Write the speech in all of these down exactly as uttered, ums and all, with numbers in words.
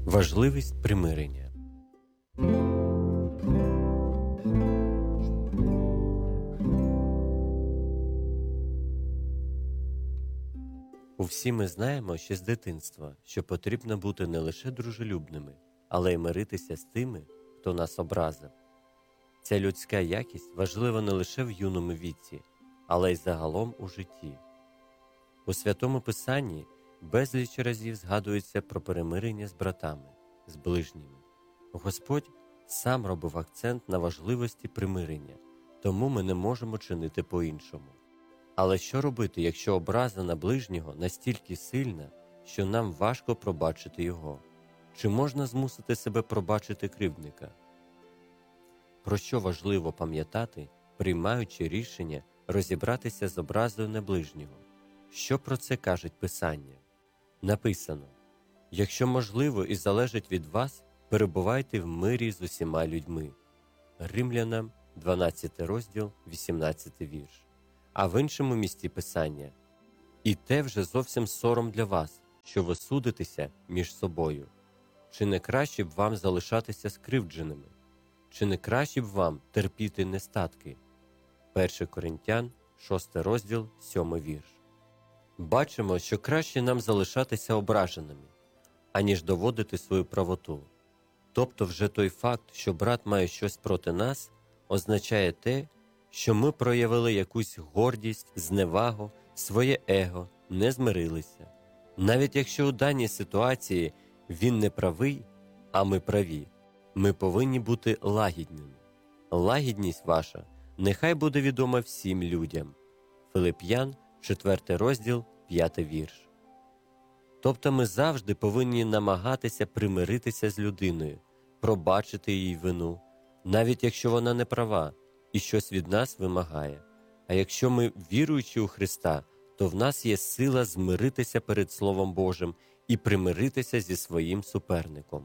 Важливість примирення. Усі ми знаємо ще з дитинства, що потрібно бути не лише дружелюбними, але й миритися з тими, хто нас образив. Ця людська якість важлива не лише в юному віці, але й загалом у житті. У Святому Писанні безліч разів згадується про перемирення з братами, з ближніми. Господь сам робив акцент на важливості примирення, тому ми не можемо чинити по-іншому. Але що робити, якщо образа на ближнього настільки сильна, що нам важко пробачити його? Чи можна змусити себе пробачити кривдника? Про що важливо пам'ятати, приймаючи рішення розібратися з образою на ближнього? Що про це кажуть Писання? Написано: «Якщо можливо і залежить від вас, перебувайте в мирі з усіма людьми». Римлянам, дванадцятий розділ, вісімнадцятий вірш. А в іншому місці Писання: «І те вже зовсім сором для вас, що ви судитеся між собою. Чи не краще б вам залишатися скривдженими? Чи не краще б вам терпіти нестатки?» перше Коринтян, шостий розділ, сьомий вірш. Бачимо, що краще нам залишатися ображеними, аніж доводити свою правоту. Тобто вже той факт, що брат має щось проти нас, означає те, що ми проявили якусь гордість, зневагу, своє его, не змирилися. Навіть якщо у даній ситуації він не правий, а ми праві, ми повинні бути лагідними. Лагідність ваша нехай буде відома всім людям. Филип'ян, четвертий розділ, п'ятий вірш. Тобто ми завжди повинні намагатися примиритися з людиною, пробачити її вину, навіть якщо вона не права і щось від нас вимагає. А якщо ми віруючи у Христа, то в нас є сила змиритися перед Словом Божим і примиритися зі своїм суперником.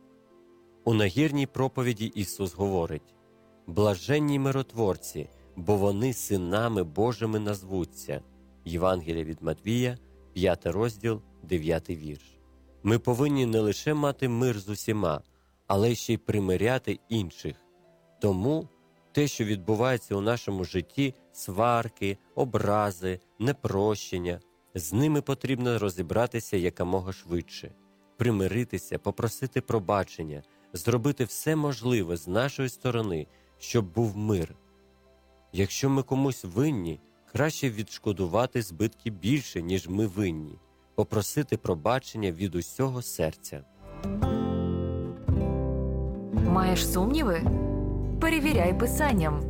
У нагірній проповіді Ісус говорить: «Блаженні миротворці, бо вони синами Божими назвуться». Євангелія від Матвія, п'ятий розділ, дев'ятий вірш. Ми повинні не лише мати мир з усіма, але ще й примиряти інших. Тому те, що відбувається у нашому житті, сварки, образи, непрощення, з ними потрібно розібратися якомога швидше, примиритися, попросити пробачення, зробити все можливе з нашої сторони, щоб був мир. Якщо ми комусь винні, краще відшкодувати збитки більше, ніж ми винні, попросити пробачення від усього серця. Маєш сумніви? Перевіряй Писанням.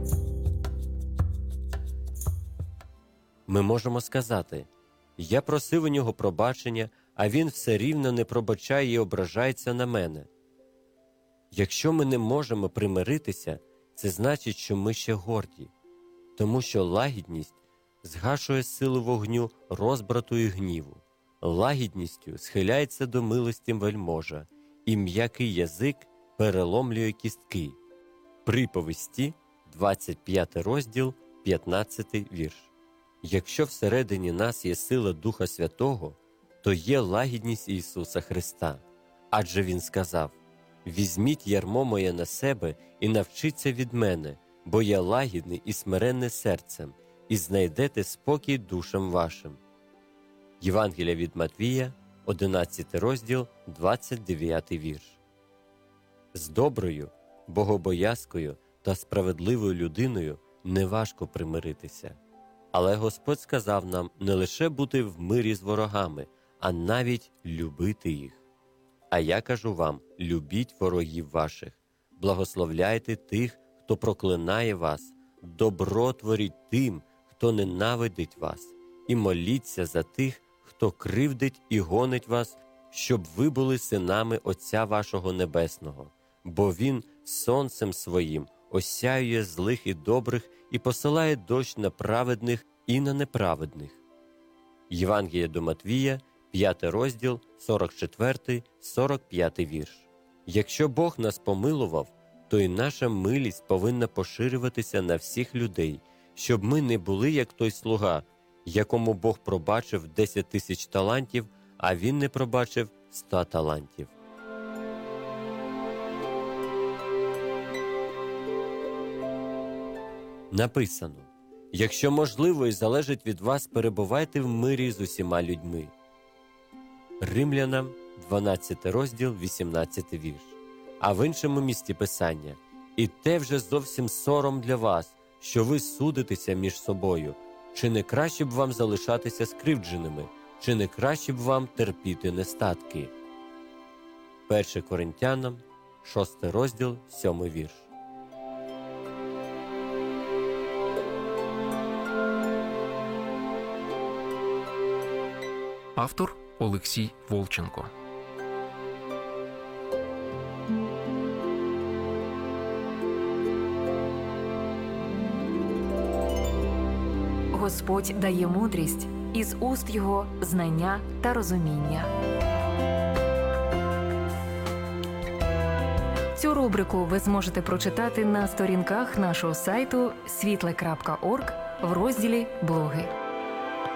Ми можемо сказати: «Я просив у нього пробачення, а він все рівно не пробачає і ображається на мене». Якщо ми не можемо примиритися, це значить, що ми ще горді, тому що лагідність згашує силу вогню розбрату і гніву. Лагідністю схиляється до милості вельможа, і м'який язик переломлює кістки. Приповісті, двадцять п'ятий розділ, п'ятнадцятий вірш. Якщо всередині нас є сила Духа Святого, то є лагідність Ісуса Христа. Адже Він сказав: «Візьміть ярмо моє на себе і навчіться від мене, бо я лагідний і смиренний серцем, і знайдете спокій душам вашим». Євангелія від Матвія, одинадцятий розділ, двадцять дев'ятий вірш. З доброю, богобоязкою та справедливою людиною неважко примиритися. Але Господь сказав нам не лише бути в мирі з ворогами, а навіть любити їх. А я кажу вам: любіть ворогів ваших, благословляйте тих, хто проклинає вас, добро творіть тим, хто ненавидить вас, і моліться за тих, хто кривдить і гонить вас, щоб ви були синами Отця вашого Небесного, бо Він сонцем своїм осяює злих і добрих і посилає дощ на праведних і на неправедних». Євангелія до Матвія, п'ятий розділ, сорок четвертий - сорок п'ятий вірш. Якщо Бог нас помилував, то і наша милість повинна поширюватися на всіх людей, щоб ми не були як той слуга, якому Бог пробачив десять тисяч талантів, а він не пробачив ста талантів. Написано: «Якщо можливо і залежить від вас, перебувайте в мирі з усіма людьми». Римлянам, дванадцятий розділ, вісімнадцятий вірш. А в іншому місці Писання: «І те вже зовсім сором для вас, що ви судитеся між собою. Чи не краще б вам залишатися скривдженими? Чи не краще б вам терпіти нестатки?» Перше Коринтянам, шостий розділ, сьомий вірш. Автор Олексій Волченко. Господь дає мудрість, із уст його знання та розуміння. Цю рубрику ви зможете прочитати на сторінках нашого сайту світле крапка орг в розділі «Блоги».